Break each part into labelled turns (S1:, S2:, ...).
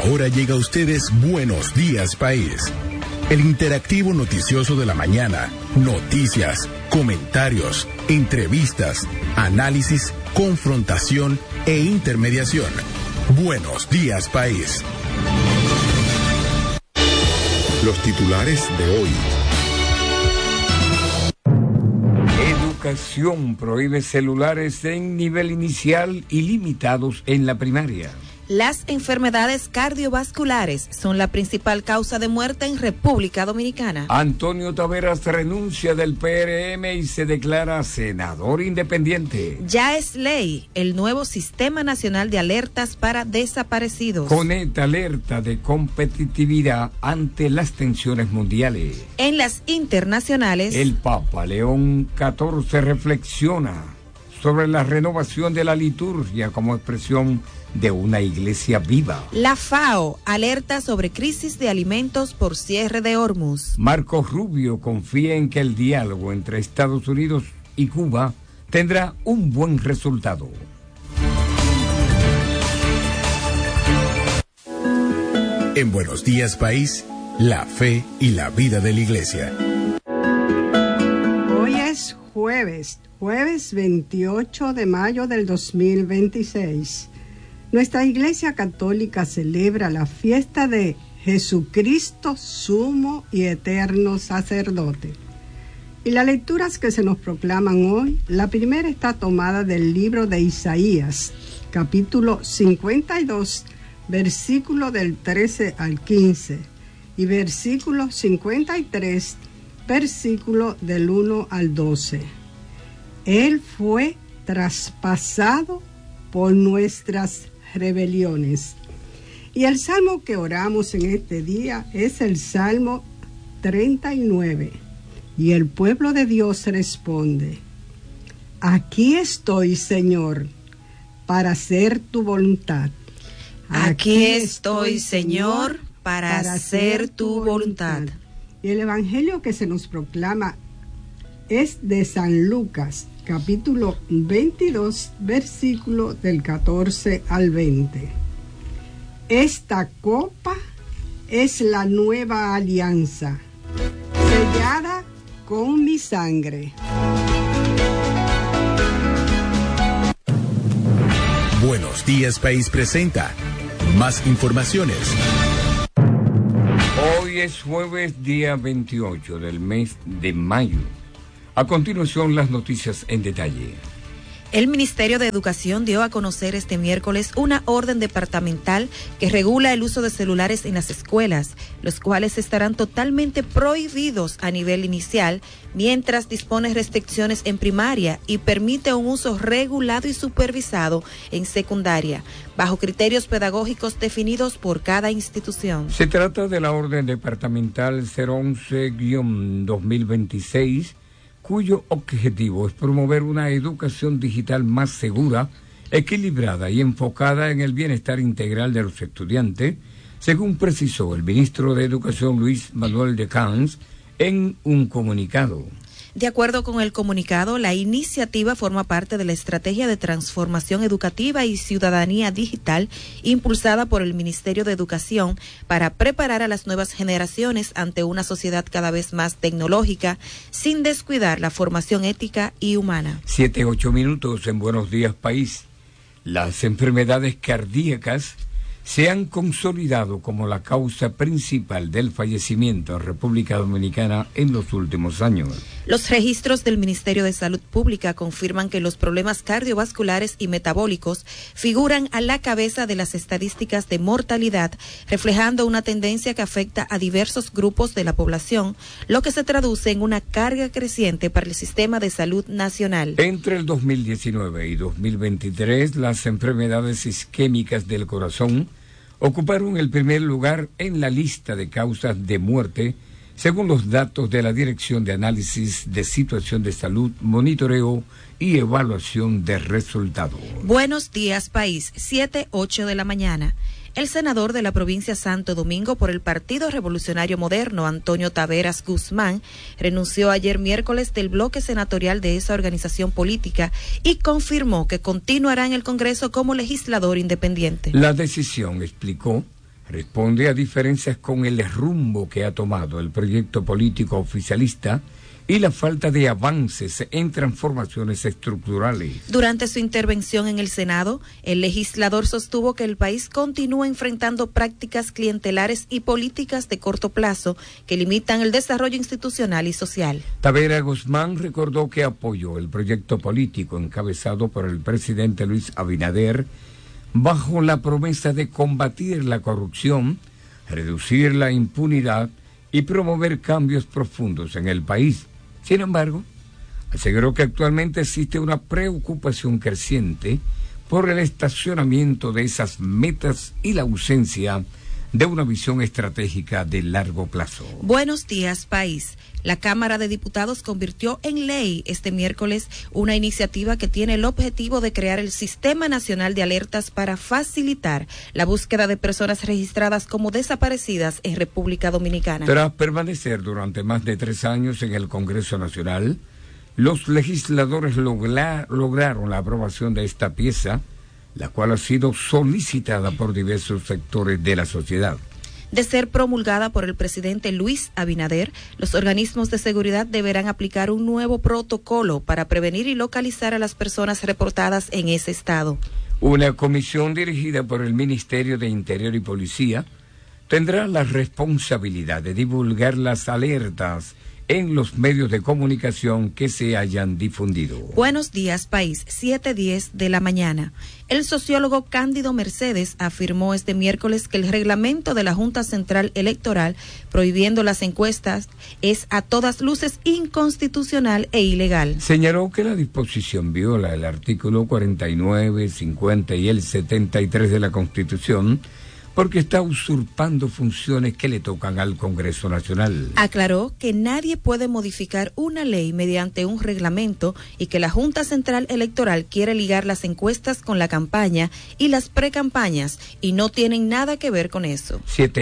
S1: Ahora llega a ustedes Buenos Días País, el interactivo noticioso de la mañana. Noticias, comentarios, entrevistas, análisis, confrontación e intermediación. Buenos Días País. Los titulares de hoy.
S2: Educación prohíbe celulares en nivel inicial y limitados en la primaria.
S3: Las enfermedades cardiovasculares son la principal causa de muerte en República Dominicana.
S2: Antonio Taveras renuncia del PRM y se declara senador independiente.
S3: Ya es ley el nuevo Sistema Nacional de Alertas para Desaparecidos.
S2: Conecta alerta de competitividad ante las tensiones mundiales.
S3: En las internacionales,
S2: el Papa León XIV reflexiona sobre la renovación de la liturgia como expresión de una iglesia viva.
S3: La FAO alerta sobre crisis de alimentos por cierre de Hormuz.
S2: Marco Rubio confía en que el diálogo entre Estados Unidos y Cuba tendrá un buen resultado.
S1: En Buenos Días País, la fe y la vida de la iglesia.
S4: Hoy es jueves 28 de mayo del 2026. Nuestra Iglesia Católica celebra la fiesta de Jesucristo, sumo y eterno sacerdote. Y las lecturas que se nos proclaman hoy, la primera está tomada del libro de Isaías, capítulo 52, versículo del 13 al 15, y versículo 53, versículo del 1 al 12. Él fue traspasado por nuestras rebeliones. Y el salmo que oramos en este día es el Salmo 39. Y el pueblo de Dios responde: Aquí estoy, Señor, para hacer tu voluntad.
S3: Aquí estoy, Señor, para hacer tu voluntad.
S4: Y el evangelio que se nos proclama es de San Lucas, capítulo 22, versículo del 14 al 20. Esta copa es la nueva alianza, sellada con mi sangre.
S1: Buenos Días País presenta más informaciones.
S2: Hoy es jueves, día 28 del mes de mayo. A continuación, las noticias en detalle.
S3: El Ministerio de Educación dio a conocer este miércoles una orden departamental que regula el uso de celulares en las escuelas, los cuales estarán totalmente prohibidos a nivel inicial, mientras dispone restricciones en primaria y permite un uso regulado y supervisado en secundaria, bajo criterios pedagógicos definidos por cada institución.
S2: Se trata de la orden departamental 011-2026, cuyo objetivo es promover una educación digital más segura, equilibrada y enfocada en el bienestar integral de los estudiantes, según precisó el ministro de Educación Luis Manuel de Camps en un comunicado.
S3: De acuerdo con el comunicado, la iniciativa forma parte de la estrategia de transformación educativa y ciudadanía digital impulsada por el Ministerio de Educación para preparar a las nuevas generaciones ante una sociedad cada vez más tecnológica, sin descuidar la formación ética y humana.
S2: 7-8 minutos en Buenos Días País. Las enfermedades cardíacas se han consolidado como la causa principal del fallecimiento en República Dominicana en los últimos años.
S3: Los registros del Ministerio de Salud Pública confirman que los problemas cardiovasculares y metabólicos figuran a la cabeza de las estadísticas de mortalidad, reflejando una tendencia que afecta a diversos grupos de la población, lo que se traduce en una carga creciente para el sistema de salud nacional.
S2: Entre el 2019 y 2023, las enfermedades isquémicas del corazón ocuparon el primer lugar en la lista de causas de muerte, según los datos de la Dirección de Análisis de Situación de Salud, Monitoreo y Evaluación de Resultados.
S3: Buenos días, país. 7:08 de la mañana. El senador de la provincia Santo Domingo por el Partido Revolucionario Moderno, Antonio Taveras Guzmán, renunció ayer miércoles del bloque senatorial de esa organización política y confirmó que continuará en el Congreso como legislador independiente.
S2: La decisión, explicó, responde a diferencias con el rumbo que ha tomado el proyecto político oficialista y la falta de avances en transformaciones estructurales.
S3: Durante su intervención en el Senado, el legislador sostuvo que el país continúa enfrentando prácticas clientelares y políticas de corto plazo que limitan el desarrollo institucional y social.
S2: Tavera Guzmán recordó que apoyó el proyecto político encabezado por el presidente Luis Abinader bajo la promesa de combatir la corrupción, reducir la impunidad y promover cambios profundos en el país. Sin embargo, aseguró que actualmente existe una preocupación creciente por el estacionamiento de esas metas y la ausencia de una visión estratégica de largo plazo.
S3: Buenos días, país. La Cámara de Diputados convirtió en ley este miércoles una iniciativa que tiene el objetivo de crear el Sistema Nacional de Alertas para facilitar la búsqueda de personas registradas como desaparecidas en República Dominicana.
S2: Tras permanecer durante más de 3 años en el Congreso Nacional, los legisladores lograron la aprobación de esta pieza, la cual ha sido solicitada por diversos sectores de la sociedad.
S3: De ser promulgada por el presidente Luis Abinader, los organismos de seguridad deberán aplicar un nuevo protocolo para prevenir y localizar a las personas reportadas en ese estado.
S2: Una comisión dirigida por el Ministerio de Interior y Policía tendrá la responsabilidad de divulgar las alertas en los medios de comunicación que se hayan difundido.
S3: Buenos días, país, 7:10 de la mañana. El sociólogo Cándido Mercedes afirmó este miércoles que el reglamento de la Junta Central Electoral prohibiendo las encuestas es a todas luces inconstitucional e ilegal.
S2: Señaló que la disposición viola el artículo 49, 50 y el 73 de la Constitución, porque está usurpando funciones que le tocan al Congreso Nacional.
S3: Aclaró que nadie puede modificar una ley mediante un reglamento y que la Junta Central Electoral quiere ligar las encuestas con la campaña y las precampañas y no tienen nada que ver con eso.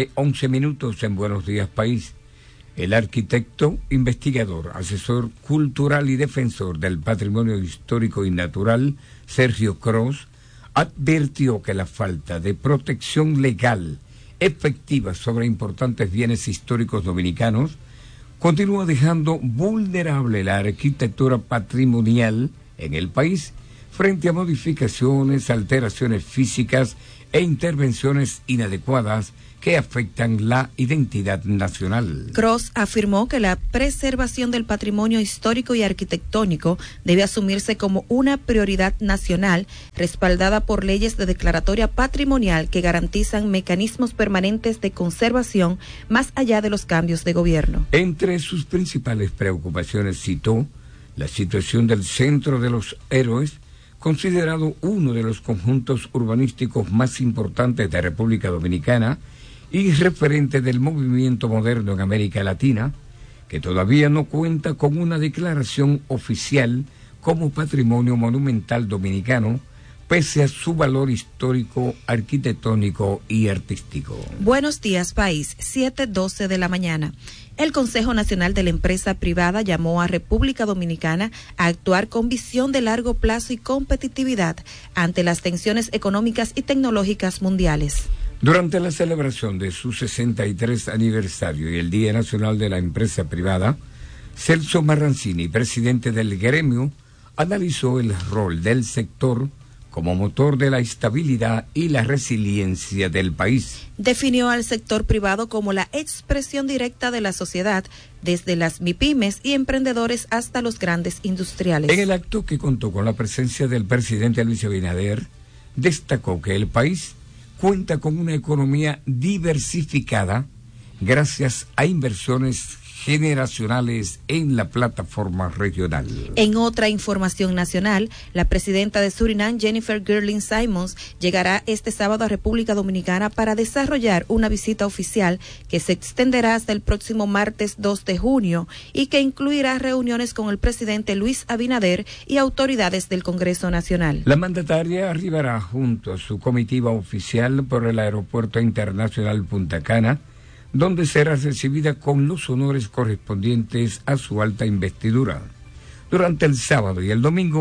S2: 7:11 en Buenos Días, País. El arquitecto, investigador, asesor cultural y defensor del patrimonio histórico y natural, Sergio Cros, advirtió que la falta de protección legal efectiva sobre importantes bienes históricos dominicanos continúa dejando vulnerable la arquitectura patrimonial en el país frente a modificaciones, alteraciones físicas e intervenciones inadecuadas que afectan la identidad nacional.
S3: Cross afirmó que la preservación del patrimonio histórico y arquitectónico debe asumirse como una prioridad nacional, respaldada por leyes de declaratoria patrimonial que garantizan mecanismos permanentes de conservación más allá de los cambios de gobierno.
S2: Entre sus principales preocupaciones citó la situación del Centro de los Héroes, considerado uno de los conjuntos urbanísticos más importantes de República Dominicana y referente del movimiento moderno en América Latina, que todavía no cuenta con una declaración oficial como patrimonio monumental dominicano, pese a su valor histórico, arquitectónico y artístico.
S3: Buenos días, país, 7:12 de la mañana. El Consejo Nacional de la Empresa Privada llamó a República Dominicana a actuar con visión de largo plazo y competitividad ante las tensiones económicas y tecnológicas mundiales.
S2: Durante la celebración de su 63 aniversario y el Día Nacional de la Empresa Privada, Celso Marrancini, presidente del gremio, analizó el rol del sector como motor de la estabilidad y la resiliencia del país.
S3: Definió al sector privado como la expresión directa de la sociedad, desde las MIPYMES y emprendedores hasta los grandes industriales.
S2: En el acto, que contó con la presencia del presidente Luis Abinader, destacó que el país cuenta con una economía diversificada gracias a inversiones generacionales en la plataforma regional.
S3: En otra información nacional, la presidenta de Surinam, Jennifer Girling Simons, llegará este sábado a República Dominicana para desarrollar una visita oficial que se extenderá hasta el próximo martes 2 de junio y que incluirá reuniones con el presidente Luis Abinader y autoridades del Congreso Nacional.
S2: La mandataria arribará junto a su comitiva oficial por el Aeropuerto Internacional Punta Cana, donde será recibida con los honores correspondientes a su alta investidura. Durante el sábado y el domingo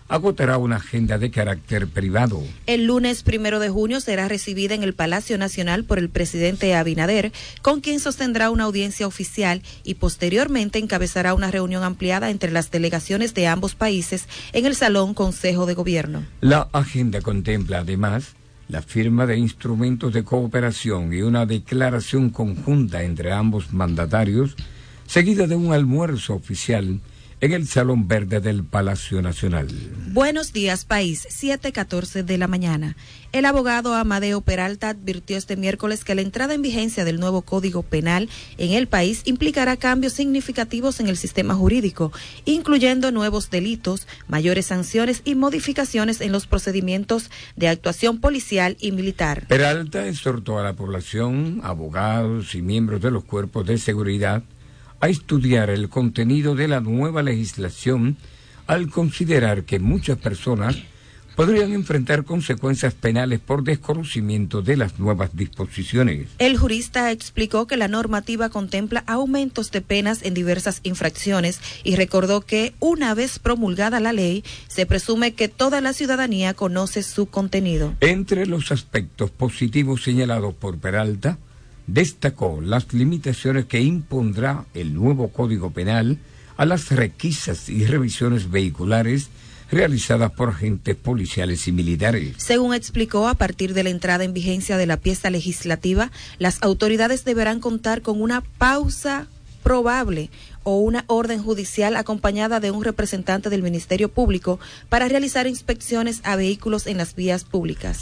S2: agotará una agenda de carácter privado.
S3: El lunes 1 de junio será recibida en el Palacio Nacional por el presidente Abinader, con quien sostendrá una audiencia oficial y posteriormente encabezará una reunión ampliada entre las delegaciones de ambos países en el Salón Consejo de Gobierno.
S2: La agenda contempla además la firma de instrumentos de cooperación y una declaración conjunta entre ambos mandatarios, seguida de un almuerzo oficial en el Salón Verde del Palacio Nacional.
S3: Buenos días, país, 7:14 de la mañana. El abogado Amadeo Peralta advirtió este miércoles que la entrada en vigencia del nuevo Código Penal en el país implicará cambios significativos en el sistema jurídico, incluyendo nuevos delitos, mayores sanciones y modificaciones en los procedimientos de actuación policial y militar.
S2: Peralta exhortó a la población, abogados y miembros de los cuerpos de seguridad a estudiar el contenido de la nueva legislación al considerar que muchas personas podrían enfrentar consecuencias penales por desconocimiento de las nuevas disposiciones.
S3: El jurista explicó que la normativa contempla aumentos de penas en diversas infracciones y recordó que una vez promulgada la ley, se presume que toda la ciudadanía conoce su contenido.
S2: Entre los aspectos positivos señalados por Peralta, destacó las limitaciones que impondrá el nuevo Código Penal a las requisas y revisiones vehiculares realizadas por agentes policiales y militares.
S3: Según explicó, a partir de la entrada en vigencia de la pieza legislativa, las autoridades deberán contar con una pausa probable o una orden judicial acompañada de un representante del Ministerio Público para realizar inspecciones a vehículos en las vías públicas.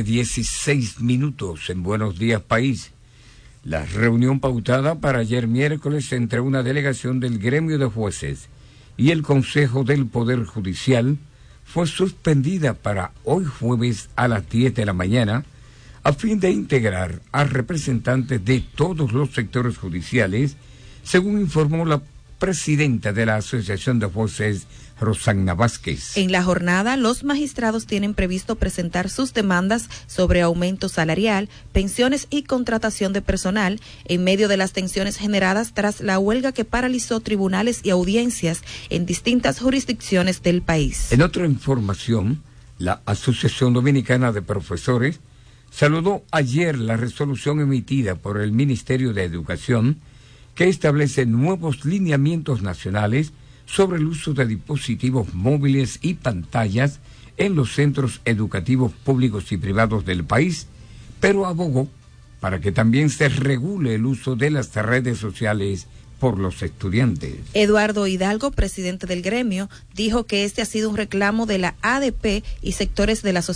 S2: 7:16 en Buenos Días, País. La reunión pautada para ayer miércoles entre una delegación del gremio de jueces y el Consejo del Poder Judicial fue suspendida para hoy jueves a las 10 de la mañana a fin de integrar a representantes de todos los sectores judiciales, según informó la presidenta de la Asociación de Jueces, Rosana Vázquez.
S3: En la jornada, los magistrados tienen previsto presentar sus demandas sobre aumento salarial, pensiones y contratación de personal en medio de las tensiones generadas tras la huelga que paralizó tribunales y audiencias en distintas jurisdicciones del país.
S2: En otra información, la Asociación Dominicana de Profesores saludó ayer la resolución emitida por el Ministerio de Educación que establece nuevos lineamientos nacionales sobre el uso de dispositivos móviles y pantallas en los centros educativos públicos y privados del país, pero abogó para que también se regule el uso de las redes sociales por los estudiantes.
S3: Eduardo Hidalgo, presidente del gremio, dijo que este ha sido un reclamo de la ADP y sectores de la sociedad